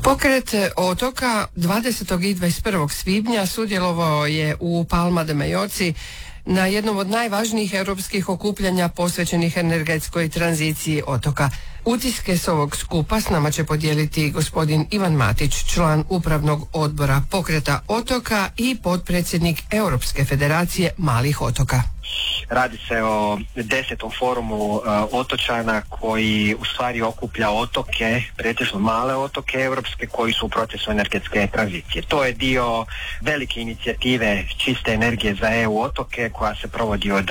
Pokret otoka 20. i 21. svibnja sudjelovao je u Palma de Mallorci na jednom od najvažnijih europskih okupljanja posvećenih energetskoj tranziciji otoka. Utiske s ovog skupa s nama će podijeliti gospodin Ivan Matić, član upravnog odbora Pokreta otoka i potpredsjednik Europske federacije malih otoka. Radi se o 10. forumu otočana koji u stvari okuplja otoke, pretežno male otoke europske koji su u procesu energetske tranzicije. To je dio velike inicijative čiste energije za EU otoke koja se provodi od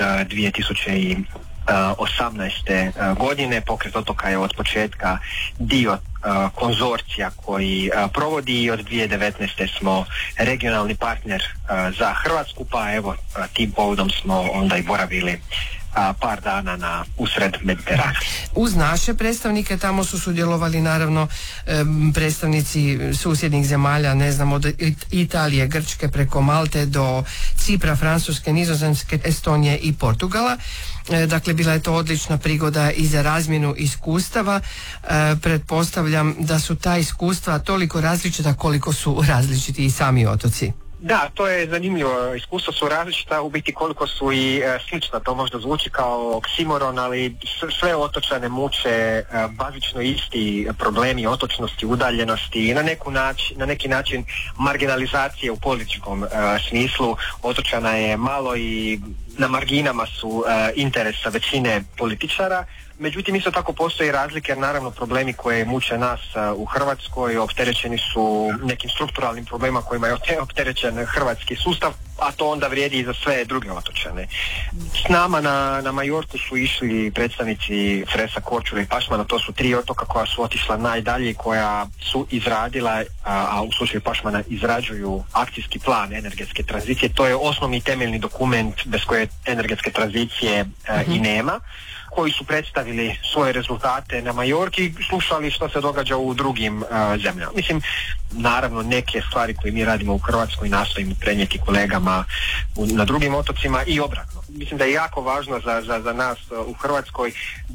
2018. godine. Pokret otoka je od početka dio konzorcija koji provodi i od 2019. smo regionalni partner za Hrvatsku, pa evo tim povodom smo onda i boravili par dana usred Mediterana. Uz naše predstavnike tamo su sudjelovali naravno predstavnici susjednih zemalja, ne znam, od Italije, Grčke preko Malte do Cipra, Francuske, Nizozemske, Estonije i Portugala. Dakle, bila je to odlična prigoda i za razmjenu iskustava. Pretpostavljam da su ta iskustva toliko različita koliko su različiti i sami otoci. Da, to je zanimljivo. Iskustva su različita, u biti koliko su i slična. To možda zvuči kao oksimoron, ali sve otočane muče bazično isti problemi otočnosti, udaljenosti i na neki način marginalizacije u političkom smislu. Otočana je malo i na marginama su interesa većine političara. Međutim, isto tako postoji razlike jer naravno problemi koje muče nas u Hrvatskoj opterećeni su nekim strukturalnim problemima kojima je opterećen hrvatski sustav, a to onda vrijedi i za sve druge otočane. S nama na Majorku su išli predstavnici Cresa, Korčule i Pašmana, to su 3 otoka koja su otišla najdalje i koja su izradila, a u slučaju Pašmana izrađuju akcijski plan energetske tranzicije. To je osnovni temeljni dokument bez koje energetske tranzicije i nema, koji su predstavili svoje rezultate na Majorki i slušali što se događa u drugim zemljama. Mislim, naravno neke stvari koje mi radimo u Hrvatskoj nastojimo prenijeti kolegama na drugim otocima i obratno. Mislim da je jako važno za nas u Hrvatskoj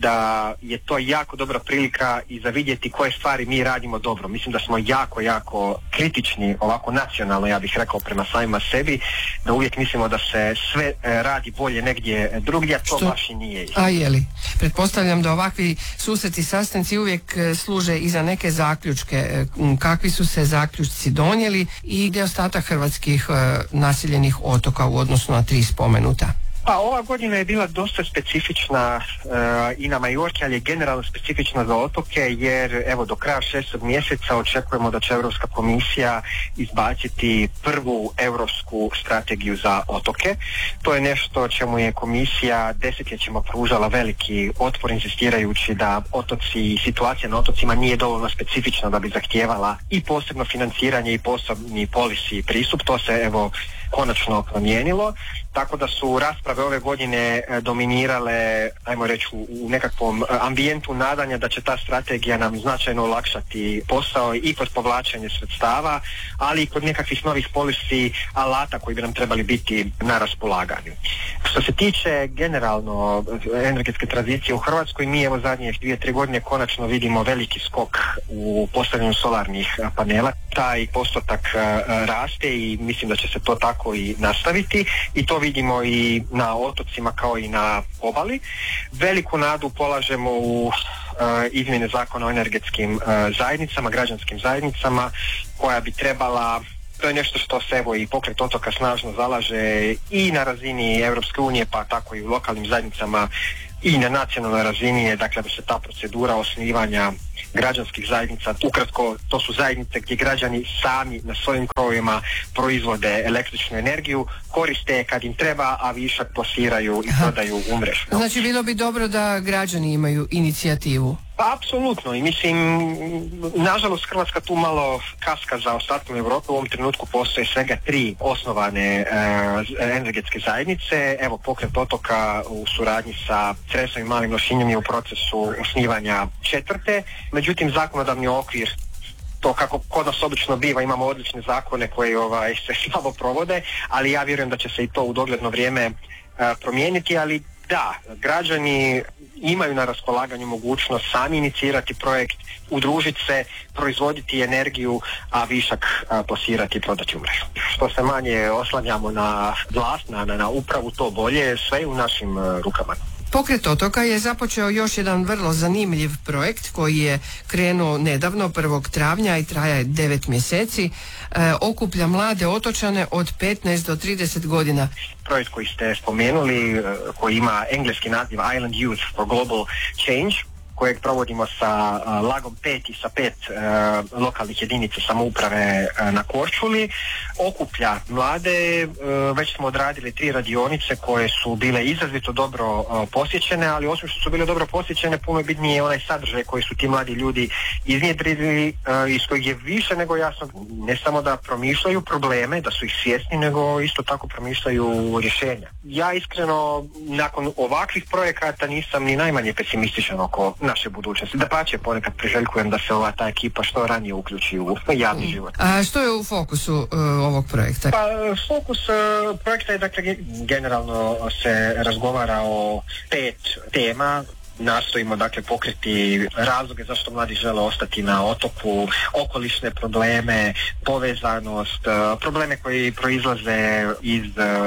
da je to jako dobra prilika i za vidjeti koje stvari mi radimo dobro. Mislim da smo jako kritični, ovako nacionalno, ja bih rekao, prema samima sebi, da uvijek mislimo da se sve radi bolje negdje drugdje, a to baš i nije. A je li? Pretpostavljam da ovakvi susreti, sastanci uvijek služe i za neke zaključke. Kakvi su se zaključci donijeli i gdje je ostatak hrvatskih naseljenih otoka u odnosu na 3 spomenuta? Pa ova godina je bila dosta specifična i na Majorki, ali je generalno specifična za otoke, jer evo do kraja 6. mjeseca očekujemo da će Europska komisija izbaciti prvu europsku strategiju za otoke. To je nešto čemu je komisija desetljećima pružala veliki otpor, insistirajući da otoci i situacija na otocima nije dovoljno specifična da bi zahtijevala i posebno financiranje i posebni policy pristup. To se evo konačno promijenilo, tako da su rasprave ove godine dominirale, ajmo reći, u nekakvom ambijentu nadanja da će ta strategija nam značajno olakšati posao i kod povlačenja sredstava, ali i kod nekakvih novih policy alata koji bi nam trebali biti na raspolaganju. Što se tiče generalno energetske tranzicije u Hrvatskoj, mi evo zadnje 2-3 godine konačno vidimo veliki skok u postavljanju solarnih panela. Taj postotak raste i mislim da će se to tako i nastaviti i to vidimo i na otocima kao i na obali. Veliku nadu polažemo u izmjene zakona o energetskim zajednicama, građanskim zajednicama, koja bi trebala, to je nešto što se evo i Pokret otoka snažno zalaže i na razini Europske unije, pa tako i u lokalnim zajednicama i na nacionalnoj razini je, dakle, da se ta procedura osnivanja građanskih zajednica, ukratko to su zajednice gdje građani sami na svojim krovovima proizvode električnu energiju, koriste kad im treba, a višak plasiraju i prodaju u mrežu. Znači bilo bi dobro da građani imaju inicijativu. Pa apsolutno, i mislim, nažalost Hrvatska tu malo kaska za ostatkom Europe. U ovom trenutku postoje svega 3 osnovane energetske zajednice. Evo, Pokret otoka u suradnji sa Cresom i Malim Lošinjem je u procesu osnivanja 4. Međutim, zakonodavni okvir, to kako kod nas obično biva, imamo odlične zakone koji se slabo provode, ali ja vjerujem da će se i to u dogledno vrijeme promijeniti, ali Da, građani imaju na raspolaganju mogućnost sami inicirati projekt, udružiti se, proizvoditi energiju, a višak plasirati i prodati u mrežu. Što se manje oslanjamo na vlast, na upravu, to bolje, sve je u našim rukama. Pokret otoka je započeo još jedan vrlo zanimljiv projekt koji je krenuo nedavno 1. travnja i traje 9 mjeseci. Okuplja mlade otočane od 15 do 30 godina. Projekt koji ste spomenuli, koji ima engleski naziv Island Youth for Global Change, kojeg provodimo sa Lagom 5 i sa 5 lokalnih jedinica samouprave na Korčuli, okuplja mlade. Već smo odradili 3 radionice koje su bile izrazito dobro posjećene, ali osim što su bile dobro posjećene, puno je bitnije onaj sadržaj koji su ti mladi ljudi iznjedrili, iz kojeg je više nego jasno ne samo da promišljaju probleme, da su ih svjesni, nego isto tako promišljaju rješenja. Ja iskreno nakon ovakvih projekata nisam ni najmanje pesimističan oko naše budućnosti. Dapače, ponekad priželjkujem da se ta ekipa što ranije uključi u javni život. A što je u fokusu ovog projekta? Pa, fokus projekta je, dakle, generalno se razgovara o 5 tema. Nastojimo, dakle, pokriti razloge zašto mladi žele ostati na otoku, okolišne probleme, povezanost, probleme koji proizlaze iz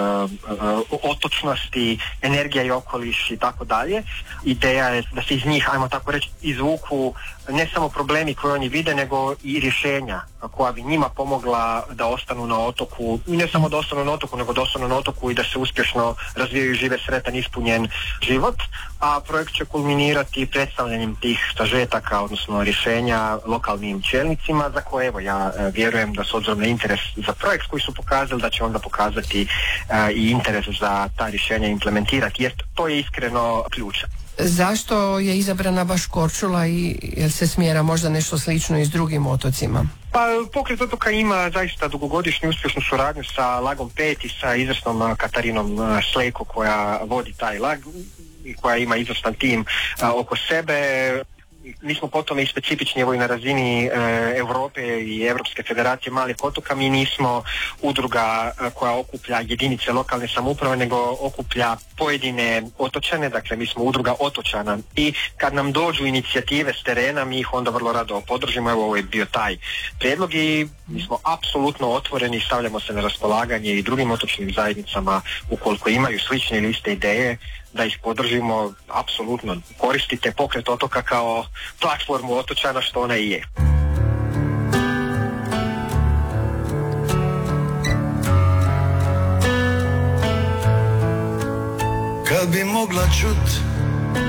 otočnosti, energija i okoliš i tako dalje. Ideja je da se iz njih, ajmo tako reći, izvuku ne samo problemi koje oni vide, nego i rješenja koja bi njima pomogla da ostanu na otoku, i ne samo da ostanu na otoku, nego da ostanu na otoku i da se uspješno razvijaju i žive sretan, ispunjen život. A projekt će kulminirati predstavljanjem tih sažetaka, odnosno rješenja lokalnim čelnicima, za koje, evo, ja vjerujem da s obzirom na interes za projekt koji su pokazali, da će onda pokazati i interes za ta rješenja implementirati, jer to je iskreno ključ. Zašto je izabrana baš Korčula i jel se smjera možda nešto slično i s drugim otocima? Pa, pokret otoka ima zaista dugogodišnju uspješnu suradnju sa Lagom 5 i sa izvrsnom Katarinom Slejko koja vodi taj lag i koja ima izvrstan tim oko sebe. Mi smo po tome i specifični, evo, i na razini Europe i Europske federacije malih otoka. Mi nismo udruga koja okuplja jedinice lokalne samouprave, nego okuplja pojedine otočane, dakle mi smo udruga otočana, i kad nam dođu inicijative s terena, mi ih onda vrlo rado podržimo. Evo, ovo je bio taj prijedlog i mi smo apsolutno otvoreni, stavljamo se na raspolaganje i drugim otočnim zajednicama ukoliko imaju slične ili iste ideje, da ih podržimo. Apsolutno koristite pokret otoka kao platformu otočana, što ona i je. Kad bi mogla čut